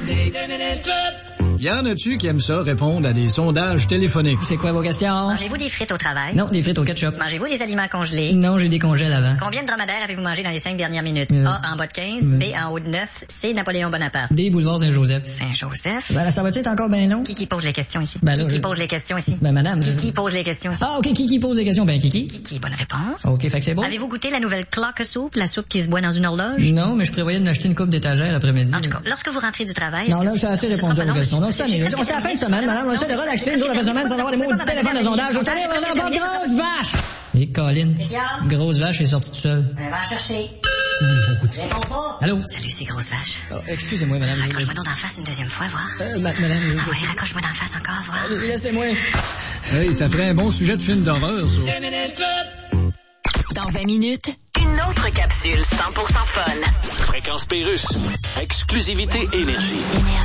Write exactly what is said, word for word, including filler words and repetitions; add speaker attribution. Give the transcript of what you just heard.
Speaker 1: Y en a-tu qui aiment ça répondre à des sondages téléphoniques?
Speaker 2: C'est quoi vos questions?
Speaker 3: Mangez-vous des frites au travail?
Speaker 2: Non, des frites au ketchup.
Speaker 3: Mangez-vous des aliments congelés?
Speaker 2: Non, j'ai des congèles avant.
Speaker 3: Combien de dromadaires avez-vous mangé dans les cinq dernières minutes?
Speaker 2: Euh.
Speaker 3: A, en bas de quinze,
Speaker 2: Euh.
Speaker 3: B, en haut de neuf, C, Napoléon Bonaparte.
Speaker 2: Des boulevards Saint-Joseph.
Speaker 3: Saint-Joseph?
Speaker 2: Ben, ça va-tu être encore bien long?
Speaker 3: Qui qui pose les questions ici?
Speaker 2: Ben là,
Speaker 3: qui qui
Speaker 2: je-
Speaker 3: pose les questions ici?
Speaker 2: Ben, madame.
Speaker 3: Qui
Speaker 2: je-
Speaker 3: qui pose les questions ici?
Speaker 2: Ah, OK, qui qui pose des questions? Ben, Kiki.
Speaker 3: Qui qui, bonne réponse.
Speaker 2: OK, fait que c'est bon?
Speaker 3: Avez-vous goûté la nouvelle clock soupe, la soupe qui se boit dans une horloge?
Speaker 2: Non, mais je prévoyais de m'acheter une coupe d'étagère l'après-midi.
Speaker 3: En tout cas, lorsque vous rentrez du travail...
Speaker 2: Non,
Speaker 3: est-ce
Speaker 2: là,
Speaker 3: que-
Speaker 2: j'ai assez
Speaker 3: ce
Speaker 2: répondu
Speaker 3: sera
Speaker 2: à
Speaker 3: pas
Speaker 2: vos
Speaker 3: long,
Speaker 2: questions. Non,
Speaker 3: monsieur.
Speaker 2: c'est
Speaker 3: C'est
Speaker 2: année.
Speaker 3: presque
Speaker 2: On s'est à la fin de
Speaker 3: terminé.
Speaker 2: semaine, madame. On essaie de relaxer, nous, la fin de semaine, sans avoir des maudits téléphones de sondage. Au télé, on entend des grosses vaches! Et Colin, grosse vache est sortie toute seule.
Speaker 3: Ben, va en chercher. Réponds pas.
Speaker 2: Allô?
Speaker 3: Salut, c'est grosse vache.
Speaker 2: Oh, excusez-moi, madame.
Speaker 3: Raccroche-moi donc d'en face une deuxième fois, voir.
Speaker 2: Euh, ma- madame, je-
Speaker 3: Ah oui, raccroche-moi d'en face encore, voir.
Speaker 2: je- laissez-moi.
Speaker 1: Hey, ça ferait un bon sujet de film d'horreur, ça.
Speaker 4: Dans vingt minutes, une autre capsule cent pour cent fun.
Speaker 5: Fréquence Pérusse. Exclusivité Énergie.